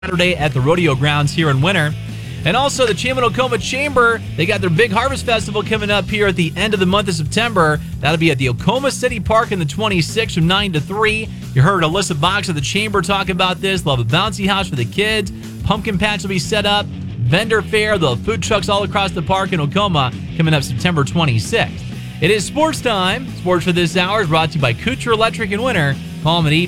Saturday at the rodeo grounds here in Winter. And also the Chambon-Oklahoma Chamber, they got their big harvest festival coming up here at the end of the month of September. That'll be at the Oklahoma City Park on the 26th from 9 to 3. You heard Alyssa Box of the Chamber talk about this. They'll have a bouncy house for the kids. Pumpkin patch will be set up. Vendor fair. They'll have food trucks all across the park in Oklahoma coming up September 26th. It is sports time. Sports for this hour is brought to you by Kucher Electric in Winter. Call them at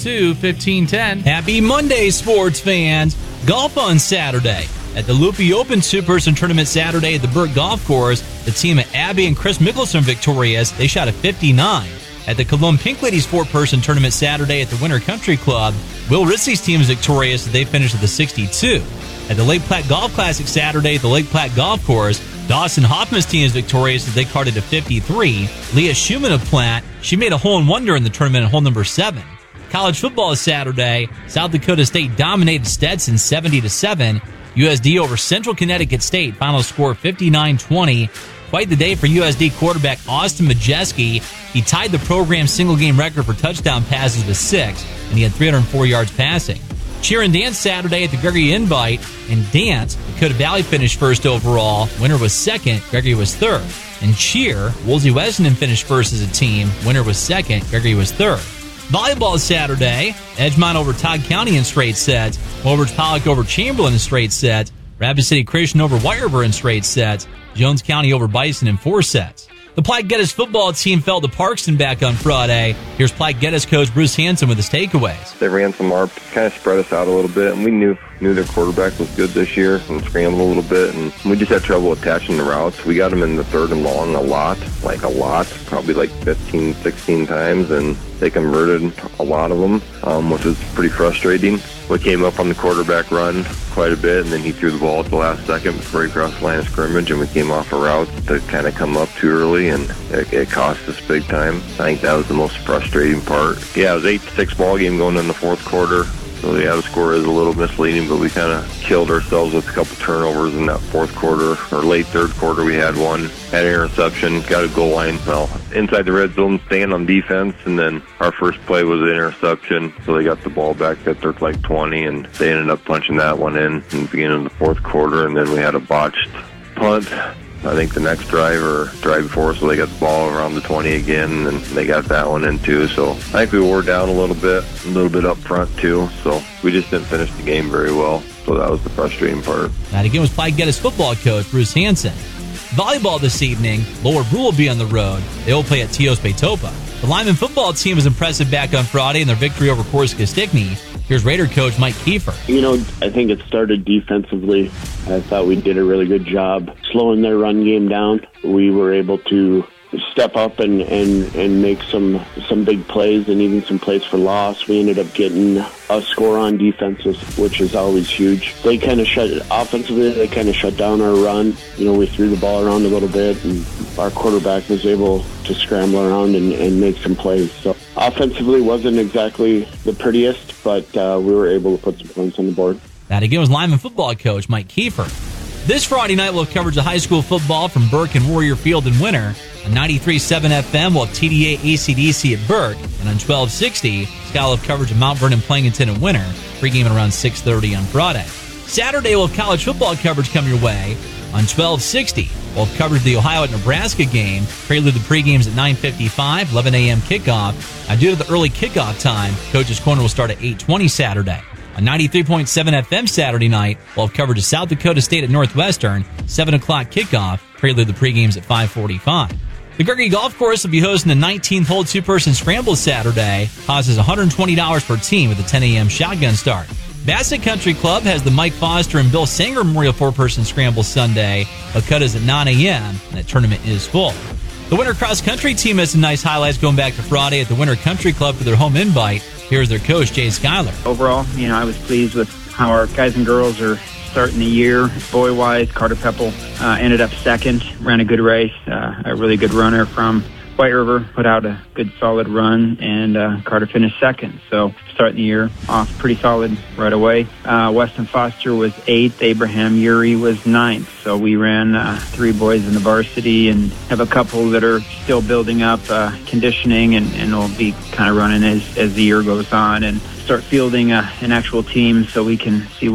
842-1510. Happy Monday, sports fans. Golf on Saturday. At the Loopy Open two-person tournament Saturday at the Burke Golf Course, the team of Abby and Chris Mickelson victorious. They shot a 59. At the Cologne Pink Ladies four-person tournament Saturday at the Winter Country Club, Will Risley's team is victorious as they finished at the 62. At the Lake Platte Golf Classic Saturday at the Lake Platte Golf Course, Dawson Hoffman's team is victorious as they carded to 53. Leah Schumann of Platte, she made a hole-in-one during the tournament at hole number 7. College football is Saturday. South Dakota State dominated Stetson 70-7. USD over Central Connecticut State. Final score 59-20. Quite the day for USD quarterback Austin Majeski. He tied the program's single-game record for touchdown passes with 6, and he had 304 yards passing. Cheer and dance Saturday at the Gregory Invite. And dance, Dakota Valley finished first overall. Winner was second. Gregory was third. And cheer, Woolsey Wesleyan finished first as a team. Winner was second. Gregory was third. Volleyball is Saturday. Edgemont over Todd County in straight sets. Overage Pollock over Chamberlain in straight sets. Rapid City Christian over Weyerber in straight sets. Jones County over Bison in 4 sets. The Platte Geddes football team fell to Parkston back on Friday. Here's Platte Geddes coach Bruce Hanson with his takeaways. They ran some ARP, kind of spread us out a little bit, and we knew their quarterback was good this year and scrambled a little bit, and we just had trouble attaching the routes. We got them in the third and long a lot, probably like 15, 16 times, and they converted a lot of them, which was pretty frustrating. We came up on the quarterback run quite a bit, and then he threw the ball at the last second before he crossed the line of scrimmage, and we came off a route to kind of come up too early, and it cost us big time. I think that was the most frustrating part. Yeah, it was 8-6 ball game going in the fourth quarter. So, yeah, the score is a little misleading, but we kind of killed ourselves with a couple turnovers in that fourth quarter, or late third quarter. We had one, had an interception, got a goal line, inside the red zone, staying on defense, and then our first play was an interception, so they got the ball back at their 20, and they ended up punching that one in the beginning of the fourth quarter, and then we had a botched punt. I think the next drive before, so they got the ball around the 20 again, and they got that one in too. So I think we wore down a little bit up front too. So we just didn't finish the game very well. So that was the frustrating part. That again was Platte Geddes football coach Bruce Hanson. Volleyball this evening, Lower Brule will be on the road. They will play at Teos-Petopa. The Lyman football team was impressive back on Friday in their victory over Corsica Stickney. Here's Raider coach Mike Kiefer. I think it started defensively. I thought we did a really good job slowing their run game down. We were able to step up and make some big plays and even some plays for loss. We ended up getting a score on defense, which is always huge. They kind of shut down our run. We threw the ball around a little bit, and our quarterback was able to scramble around and make some plays. So offensively wasn't exactly the prettiest, but we were able to put some points on the board. That again was Lyman football coach Mike Kiefer. This Friday night, we'll have coverage of high school football from Burke and Warrior Field in Winter. On 93.7 FM, we'll have TDA AC/DC at Burke. And on 1260, Scott will have coverage of Mount Vernon Plankinton in Winter. Pregame at around 6:30 on Friday. Saturday, we'll have college football coverage come your way. On 1260, we'll have coverage of the Ohio at Nebraska game. Prelude the pregames at 9:55, 11 a.m. kickoff. Now, due to the early kickoff time, Coach's Corner will start at 8:20 Saturday. On 93.7 FM Saturday night, we'll have coverage of South Dakota State at Northwestern, 7 o'clock kickoff. Prelude the pregames at 5:45. The Gregory Golf Course will be hosting the 19th hole two-person scramble Saturday. Cost is $120 per team with a 10 a.m. shotgun start. Bassett Country Club has the Mike Foster and Bill Sanger Memorial four-person scramble Sunday. The cut is at 9 a.m., and that tournament is full. The Winter Cross Country team has some nice highlights going back to Friday at the Winter Country Club for their home invite. Here's their coach, Jay Schuyler. Overall, I was pleased with how our guys and girls are starting the year. Boy-wise, Carter Peppel ended up second, ran a good race, a really good runner from White River put out a good solid run, and Carter finished second. So starting the year off pretty solid right away. Weston Foster was 8th. Abraham Uri was 9th. So we ran 3 boys in the varsity and have a couple that are still building up conditioning, and will be kind of running as the year goes on, and start fielding an actual team so we can see